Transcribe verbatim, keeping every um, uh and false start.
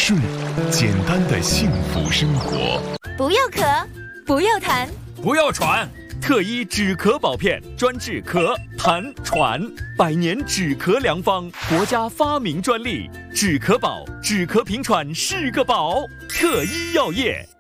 睡，简单的幸福生活。 不要咳，不要痰， 不要喘。特医止咳宝片，专治咳、痰、喘，百年止咳良方，国家发明专利。止咳宝，止咳平喘是个宝。特医药业。